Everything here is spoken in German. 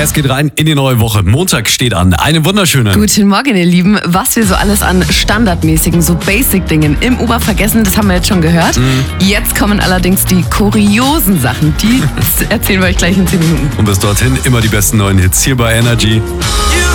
Es geht rein in die neue Woche. Montag steht an. Eine wunderschöne. Guten Morgen, ihr Lieben. Was wir so alles an standardmäßigen, so Basic-Dingen im Uber vergessen, das haben wir jetzt schon gehört. Jetzt kommen allerdings die kuriosen Sachen. Die erzählen wir euch gleich in 10 Minuten. Und bis dorthin immer die besten neuen Hits hier bei Energy.